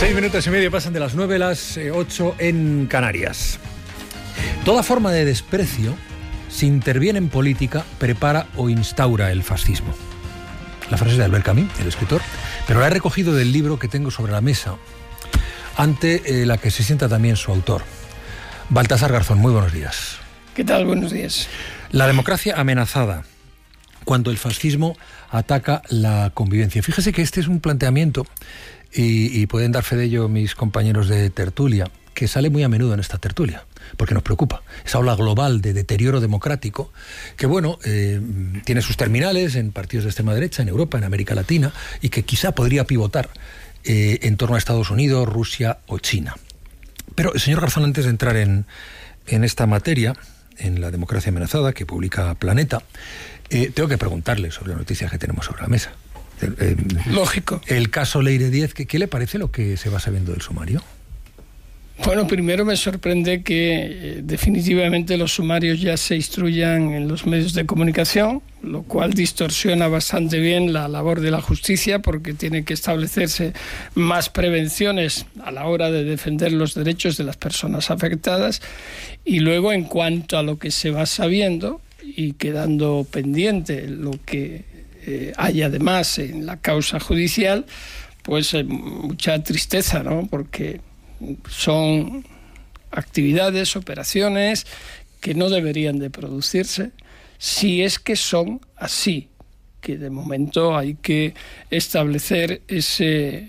6 minutos y medio pasan de las 9 a las 8 en Canarias. Toda forma de desprecio, si interviene en política, prepara o instaura el fascismo. La frase de Albert Camus, el escritor, pero la he recogido del libro que tengo sobre la mesa, ante la que se sienta también su autor. Baltasar Garzón, muy buenos días. ¿Qué tal? Buenos días. La democracia amenazada cuando el fascismo ataca la convivencia. Fíjese que este es un planteamiento, y pueden dar fe de ello mis compañeros de tertulia, que sale muy a menudo en esta tertulia, porque nos preocupa. Esa ola global de deterioro democrático, que tiene sus terminales en partidos de extrema derecha, en Europa, en América Latina, y que quizá podría pivotar en torno a Estados Unidos, Rusia o China. Pero, señor Garzón, antes de entrar en esta materia, en la democracia amenazada, que publica Planeta, tengo que preguntarle sobre la noticia que tenemos sobre la mesa. Lógico. El caso Leire Díez, ¿qué le parece lo que se va sabiendo del sumario? Bueno, primero me sorprende que definitivamente los sumarios ya se instruyan en los medios de comunicación, lo cual distorsiona bastante bien la labor de la justicia, porque tiene que establecerse más prevenciones a la hora de defender los derechos de las personas afectadas. Y luego, en cuanto a lo que se va sabiendo y quedando pendiente lo que hay además en la causa judicial, pues mucha tristeza, ¿no? Porque son actividades, operaciones que no deberían de producirse, si es que son así, que de momento hay que establecer ese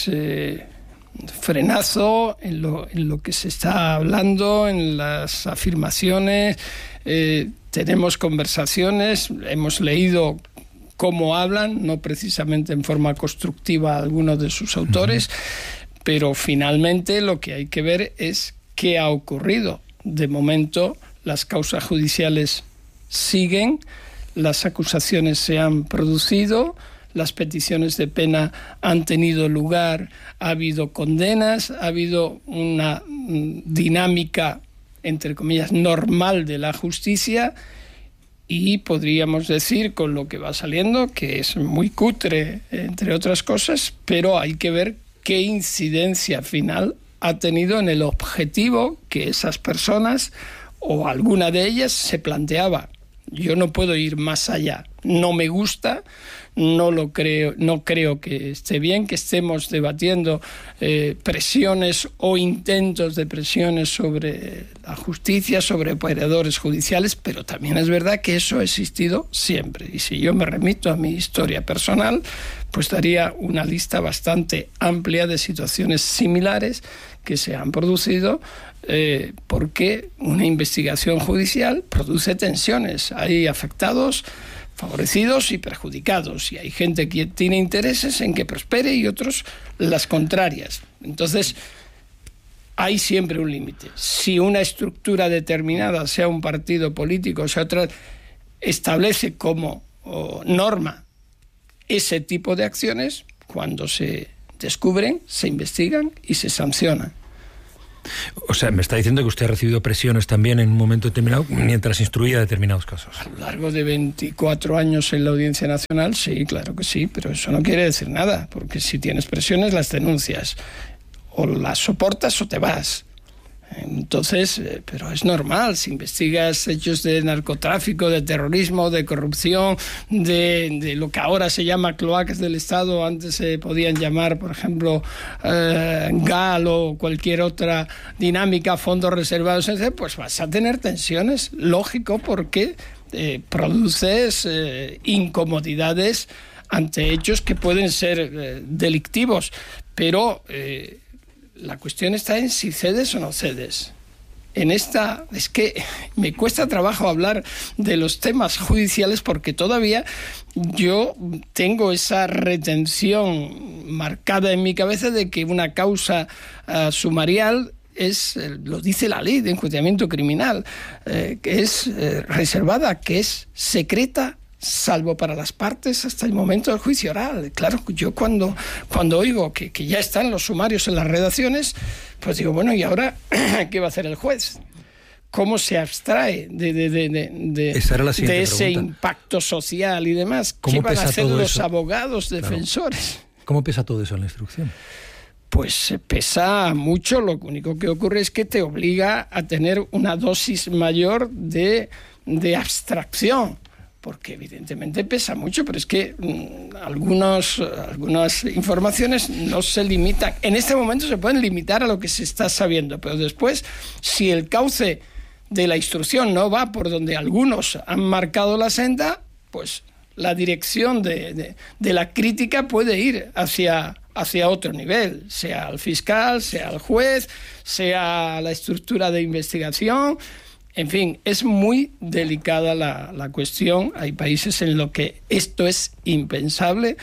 frenazo en lo que se está hablando, en las afirmaciones. Tenemos conversaciones, hemos leído cómo hablan, no precisamente en forma constructiva algunos de sus autores, pero finalmente lo que hay que ver es qué ha ocurrido. De momento, las causas judiciales siguen, las acusaciones se han producido, las peticiones de pena han tenido lugar, ha habido condenas, ha habido una dinámica, entre comillas, normal de la justicia, y podríamos decir, con lo que va saliendo, que es muy cutre, entre otras cosas, pero hay que ver qué incidencia final ha tenido en el objetivo que esas personas, o alguna de ellas, se planteaba. Yo no puedo ir más allá. No me gusta, no creo que esté bien que estemos debatiendo presiones o intentos de presiones sobre la justicia, sobre operadores judiciales, pero también es verdad que eso ha existido siempre. Y si yo me remito a mi historia personal, pues daría una lista bastante amplia de situaciones similares que se han producido, porque una investigación judicial produce tensiones. Hay afectados, favorecidos y perjudicados, y hay gente que tiene intereses en que prospere y otros las contrarias. Entonces, hay siempre un límite. Si una estructura determinada, sea un partido político, sea otra, establece como norma ese tipo de acciones, cuando se descubren, se investigan y se sancionan. O sea, me está diciendo que usted ha recibido presiones también en un momento determinado mientras instruía determinados casos. A lo largo de 24 años en la Audiencia Nacional, sí, claro que sí, pero eso no quiere decir nada, porque si tienes presiones las denuncias, o las soportas o te vas. Entonces, pero es normal, si investigas hechos de narcotráfico, de terrorismo, de corrupción, de lo que ahora se llama cloacas del Estado, antes se podían llamar, por ejemplo, GAL o cualquier otra dinámica, fondos reservados, etc., pues vas a tener tensiones, lógico, porque produces incomodidades ante hechos que pueden ser delictivos, pero la cuestión está en si cedes o no cedes. Es que me cuesta trabajo hablar de los temas judiciales, porque todavía yo tengo esa retención marcada en mi cabeza de que una causa sumarial lo dice la ley de enjuiciamiento criminal, que es reservada, que es secreta, salvo para las partes hasta el momento del juicio oral. Claro, yo cuando oigo que ya están los sumarios en las redacciones, pues digo, bueno, ¿y ahora qué va a hacer el juez? ¿Cómo se abstrae de ese impacto social y demás? ¿Qué van a hacer los abogados defensores? Claro. ¿Cómo pesa todo eso en la instrucción? pues pesa mucho. Lo único que ocurre es que te obliga a tener una dosis mayor de abstracción, porque evidentemente pesa mucho, pero es que algunas informaciones no se limitan. En este momento se pueden limitar a lo que se está sabiendo, pero después, si el cauce de la instrucción no va por donde algunos han marcado la senda, pues la dirección de la crítica puede ir hacia otro nivel, sea al fiscal, sea al juez, sea la estructura de investigación. En fin, es muy delicada la cuestión. Hay países en los que esto es impensable.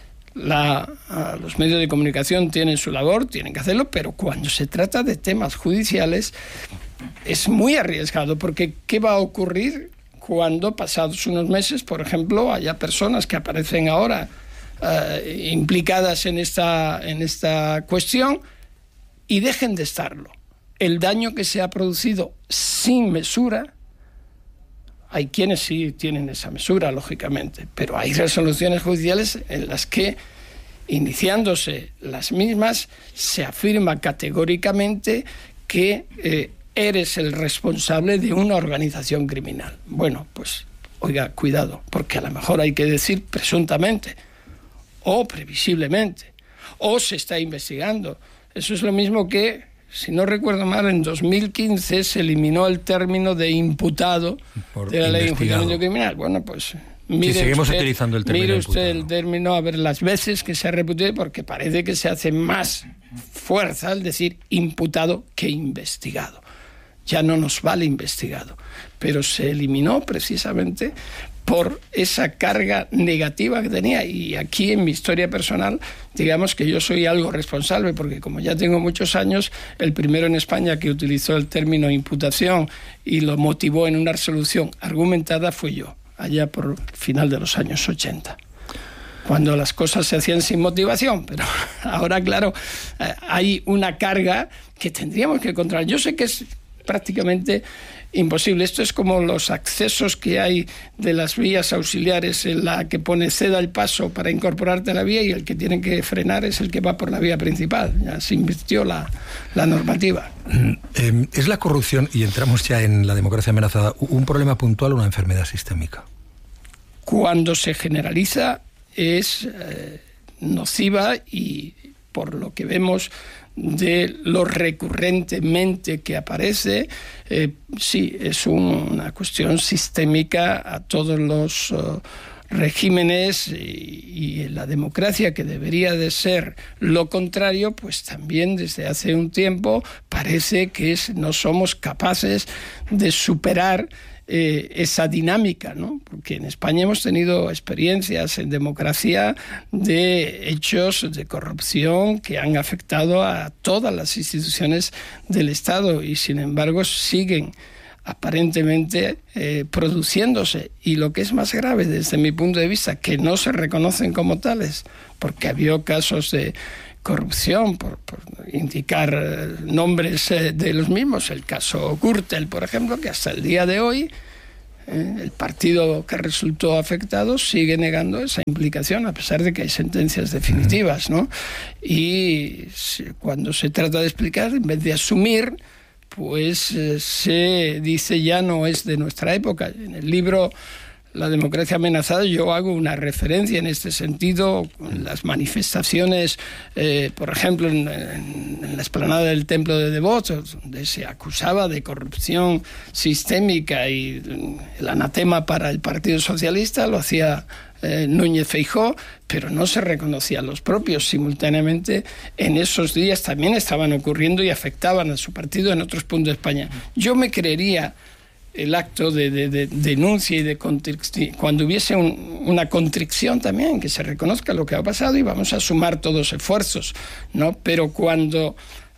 Los medios de comunicación tienen su labor, tienen que hacerlo, pero cuando se trata de temas judiciales es muy arriesgado, porque ¿qué va a ocurrir cuando, pasados unos meses, por ejemplo, haya personas que aparecen ahora implicadas en esta cuestión y dejen de estarlo? El daño que se ha producido sin mesura, hay quienes sí tienen esa mesura, lógicamente, pero hay resoluciones judiciales en las que, iniciándose las mismas, se afirma categóricamente que eres el responsable de una organización criminal. Bueno, pues, oiga, cuidado, porque a lo mejor hay que decir presuntamente, o previsiblemente, o se está investigando. Eso es lo mismo que, si no recuerdo mal, en 2015 se eliminó el término de imputado de la ley de enjuiciamiento criminal. Bueno, pues mire, si seguimos utilizando el término mire usted el término, a ver las veces que se ha repetido, porque parece que se hace más fuerza al decir imputado que investigado. Ya no nos vale investigado, pero se eliminó precisamente por esa carga negativa que tenía. Y aquí, en mi historia personal, digamos que yo soy algo responsable, porque como ya tengo muchos años, el primero en España que utilizó el término imputación y lo motivó en una resolución argumentada fui yo, allá por final de los años 80. Cuando las cosas se hacían sin motivación, pero ahora, claro, hay una carga que tendríamos que controlar. Yo sé que es prácticamente imposible. Esto es como los accesos que hay de las vías auxiliares, en la que pone ceda el paso para incorporarte a la vía y el que tiene que frenar es el que va por la vía principal. Ya se invirtió la normativa. ¿Es la corrupción, y entramos ya en la democracia amenazada, un problema puntual o una enfermedad sistémica? Cuando se generaliza es nociva, y por lo que vemos de lo recurrentemente que aparece, sí, es una cuestión sistémica a todos los regímenes, y la democracia, que debería de ser lo contrario, pues también desde hace un tiempo parece que no somos capaces de superar esa dinámica, ¿no? Porque en España hemos tenido experiencias en democracia de hechos de corrupción que han afectado a todas las instituciones del Estado, y sin embargo siguen aparentemente produciéndose, y lo que es más grave desde mi punto de vista, que no se reconocen como tales, porque había casos de corrupción, por indicar nombres de los mismos, el caso Gürtel, por ejemplo, que hasta el día de hoy el partido que resultó afectado sigue negando esa implicación, a pesar de que hay sentencias definitivas, ¿no? Y cuando se trata de explicar, en vez de asumir, pues se dice ya no es de nuestra época. En el libro La democracia amenazada yo hago una referencia en este sentido, las manifestaciones, por ejemplo, en la explanada del Templo de Devotos, donde se acusaba de corrupción sistémica, y el anatema para el Partido Socialista lo hacía Núñez Feijóo, pero no se reconocían los propios. Simultáneamente, en esos días también estaban ocurriendo y afectaban a su partido en otros puntos de España. Yo me creería el acto de denuncia y de contrición, cuando hubiese una contrición también, que se reconozca lo que ha pasado y vamos a sumar todos esfuerzos, ¿no? Pero cuando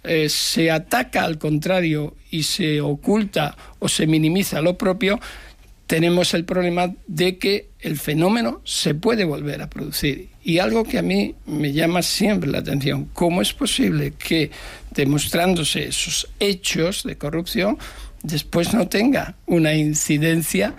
se ataca al contrario y se oculta o se minimiza lo propio, tenemos el problema de que el fenómeno se puede volver a producir. Y algo que a mí me llama siempre la atención, ¿cómo es posible que, demostrándose esos hechos de corrupción, después no tenga una incidencia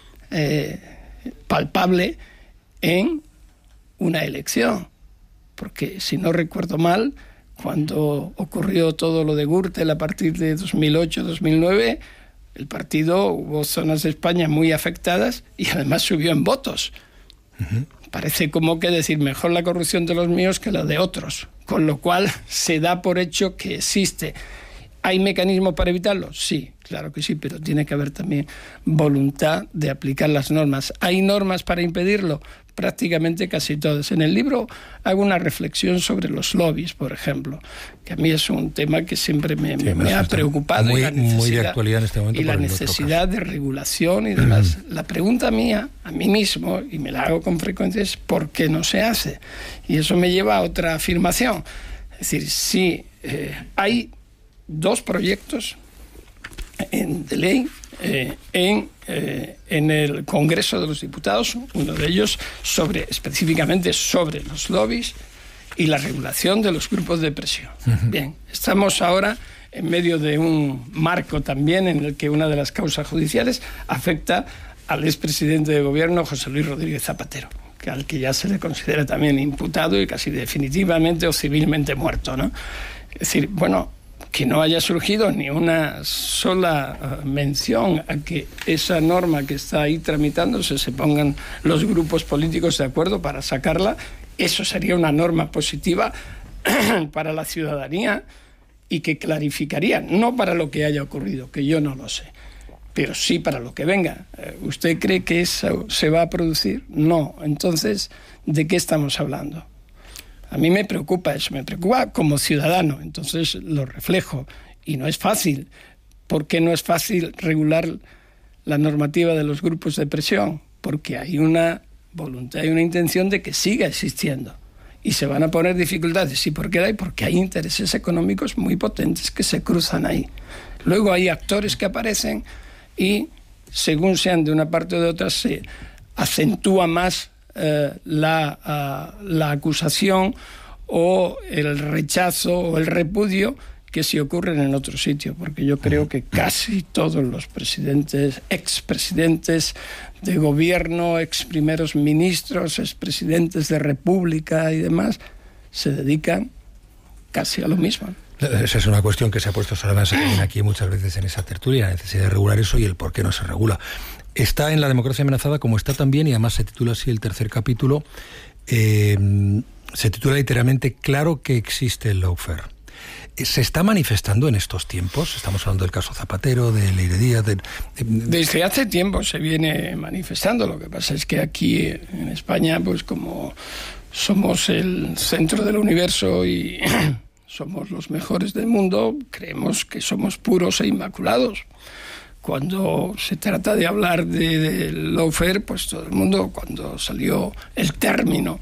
palpable en una elección? Porque, si no recuerdo mal, Cuando ocurrió todo lo de Gürtel a partir de 2008-2009, el partido, hubo zonas de España muy afectadas y además subió en votos. Parece como que decir mejor la corrupción de los míos que la de otros, con lo cual se da por hecho que existe. ¿Hay mecanismos para evitarlo? Sí, claro que sí, pero tiene que haber también voluntad de aplicar las normas. ¿Hay normas para impedirlo? Prácticamente casi todas. En el libro hago una reflexión sobre los lobbies, por ejemplo, que a mí es un tema que siempre me ha preocupado. Muy de actualidad en este momento. Y la necesidad de regulación y demás. La pregunta mía, a mí mismo, y me la hago con frecuencia, es ¿por qué no se hace? Y eso me lleva a otra afirmación. Es decir, si hay 2 proyectos de ley en el Congreso de los Diputados, uno de ellos específicamente sobre los lobbies y la regulación de los grupos de presión. Bien, estamos ahora en medio de un marco también en el que una de las causas judiciales afecta al expresidente de gobierno José Luis Rodríguez Zapatero, al que ya se le considera también imputado y casi definitivamente o civilmente muerto, ¿no? Es decir, bueno, que no haya surgido ni una sola mención a que esa norma que está ahí tramitándose se pongan los grupos políticos de acuerdo para sacarla, eso sería una norma positiva para la ciudadanía y que clarificaría, no para lo que haya ocurrido, que yo no lo sé, pero sí para lo que venga. ¿Usted cree que eso se va a producir? No. Entonces, ¿de qué estamos hablando? A mí me preocupa eso, me preocupa como ciudadano, entonces lo reflejo. Y no es fácil. ¿Por qué no es fácil regular la normativa de los grupos de presión? Porque hay una voluntad y una intención de que siga existiendo. Y se van a poner dificultades. ¿Y por qué hay? Porque hay intereses económicos muy potentes que se cruzan ahí. Luego hay actores que aparecen y, según sean de una parte o de otra, se acentúa más la acusación o el rechazo o el repudio que si ocurren en otro sitio, porque yo creo que casi todos los presidentes, expresidentes de gobierno, ex primeros ministros, expresidentes de república y demás, se dedican casi a lo mismo. Esa es una cuestión que se ha puesto sobre la mesa también aquí muchas veces en esa tertulia, la necesidad de regular eso y el por qué no se regula. Está en La democracia amenazada, como está también, y además se titula así el tercer capítulo, se titula literalmente Claro que existe el lawfare. ¿Se está manifestando en estos tiempos? Estamos hablando del caso Zapatero, de Leire Díaz... Desde hace tiempo se viene manifestando. Lo que pasa es que aquí en España, pues como somos el centro del universo y somos los mejores del mundo, creemos que somos puros e inmaculados. Cuando se trata de hablar de lawfare, pues todo el mundo, cuando salió el término,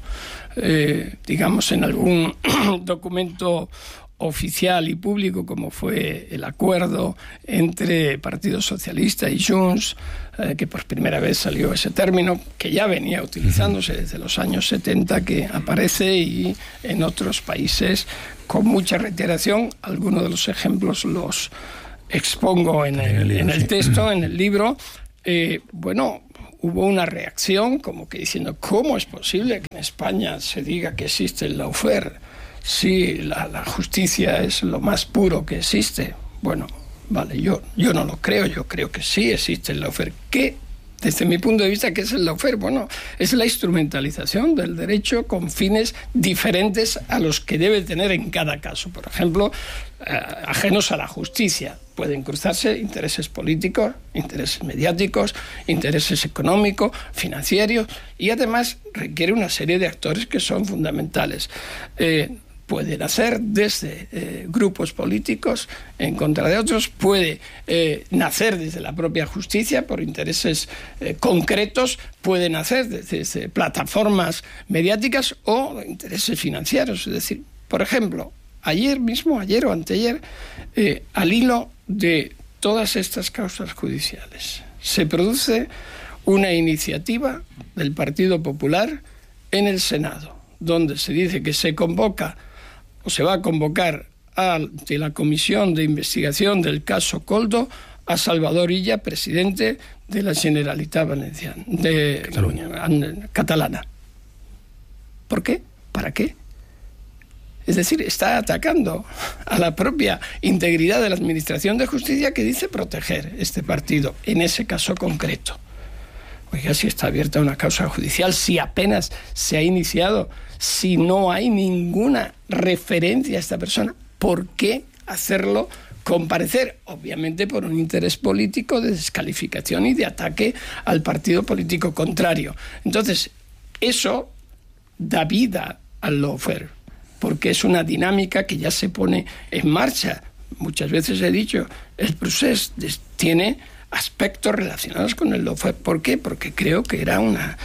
digamos, en algún documento oficial y público, como fue el acuerdo entre Partido Socialista y Junts, que por primera vez salió ese término, que ya venía utilizándose desde los años 70, que aparece y en otros países con mucha reiteración. Algunos de los ejemplos los expongo en el texto, en el libro. Bueno, hubo una reacción como que diciendo, ¿cómo es posible que en España se diga que existe el lawfare? Sí, la justicia es lo más puro que existe. Bueno, vale, yo no lo creo, yo creo que sí existe el lawfare. ¿Qué? Desde mi punto de vista, ¿qué es el lawfare? Bueno, es la instrumentalización del derecho con fines diferentes a los que debe tener en cada caso. Por ejemplo, ajenos a la justicia. Pueden cruzarse intereses políticos, intereses mediáticos, intereses económicos, financieros, y además requiere una serie de actores que son fundamentales. Pueden hacer desde grupos políticos en contra de otros, puede nacer desde la propia justicia por intereses concretos, puede nacer desde plataformas mediáticas o intereses financieros. Es decir, por ejemplo, ayer o anteayer, al hilo de todas estas causas judiciales, se produce una iniciativa del Partido Popular en el Senado, donde se dice que se convoca o se va a convocar ante la Comisión de Investigación del caso Koldo a Salvador Illa, presidente de la Generalitat Valenciana, catalana. ¿Por qué? ¿Para qué? Es decir, está atacando a la propia integridad de la Administración de Justicia que dice proteger este partido, en ese caso concreto. Oiga, si está abierta una causa judicial, si apenas se ha iniciado, si no hay ninguna referencia a esta persona, ¿por qué hacerlo comparecer? Obviamente por un interés político de descalificación y de ataque al partido político contrario. Entonces, eso da vida al lawfare, porque es una dinámica que ya se pone en marcha. Muchas veces he dicho, el procés tiene aspectos relacionados con el lawfare. ¿Por qué? Porque creo que era una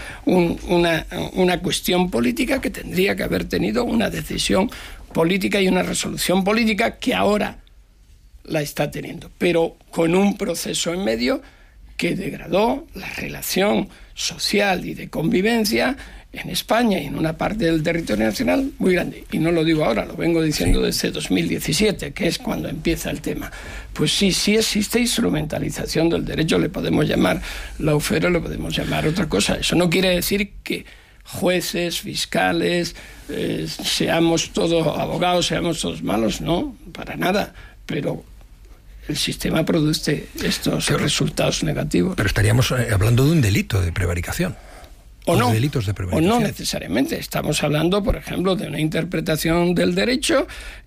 cuestión política que tendría que haber tenido una decisión política y una resolución política que ahora la está teniendo, pero con un proceso en medio que degradó la relación social y de convivencia en España y en una parte del territorio nacional muy grande. Y no lo digo ahora, lo vengo diciendo desde 2017, que es cuando empieza el tema. Pues sí existe instrumentalización del derecho, le podemos llamar lawfare, le podemos llamar otra cosa. Eso no quiere decir que jueces, fiscales, seamos todos abogados, seamos todos malos, no, para nada. Pero el sistema produce estos resultados negativos. Pero estaríamos hablando de un delito de prevaricación. O no, delitos de prevaricación. O no necesariamente. Estamos hablando, por ejemplo, de una interpretación del derecho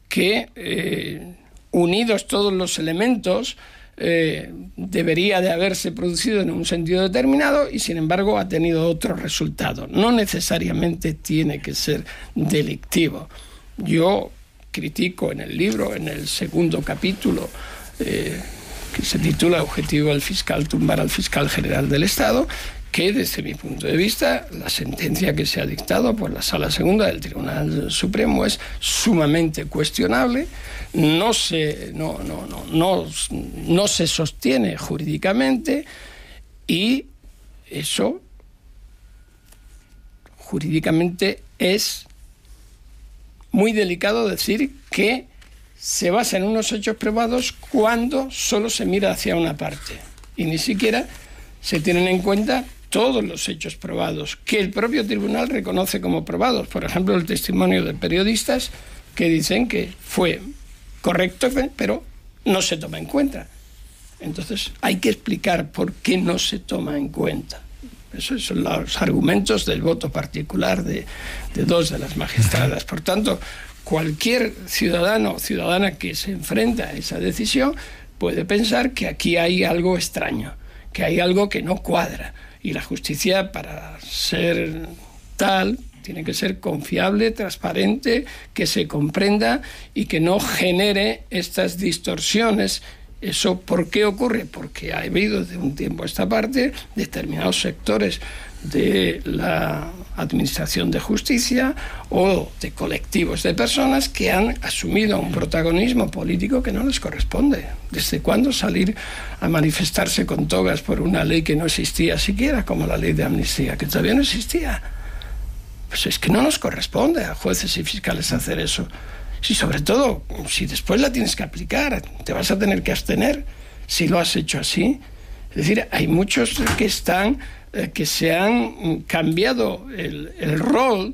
que, unidos todos los elementos, debería de haberse producido en un sentido determinado y, sin embargo, ha tenido otro resultado. No necesariamente tiene que ser delictivo. Yo critico en el libro, en el segundo capítulo, que se titula Objetivo del fiscal, tumbar al fiscal general del Estado, que desde mi punto de vista la sentencia que se ha dictado por la Sala Segunda del Tribunal Supremo es sumamente cuestionable, no se sostiene jurídicamente y eso jurídicamente es muy delicado decir que se basa en unos hechos probados cuando solo se mira hacia una parte y ni siquiera se tienen en cuenta todos los hechos probados que el propio tribunal reconoce como probados. Por ejemplo, el testimonio de periodistas que dicen que fue correcto, pero no se toma en cuenta. Entonces, hay que explicar por qué no se toma en cuenta. Esos son los argumentos del voto particular de dos de las magistradas. Por tanto, cualquier ciudadano o ciudadana que se enfrenta a esa decisión puede pensar que aquí hay algo extraño, que hay algo que no cuadra. Y la justicia, para ser tal, tiene que ser confiable, transparente, que se comprenda y que no genere estas distorsiones. ¿Eso por qué ocurre? Porque ha habido de un tiempo a esta parte determinados sectores de la Administración de Justicia o de colectivos de personas que han asumido un protagonismo político que no les corresponde. ¿Desde cuándo salir a manifestarse con togas por una ley que no existía siquiera, como la ley de amnistía, que todavía no existía? Pues es que no nos corresponde a jueces y fiscales hacer eso. Y sobre todo, si después la tienes que aplicar, te vas a tener que abstener si lo has hecho así. Es decir, hay muchos que se han cambiado el rol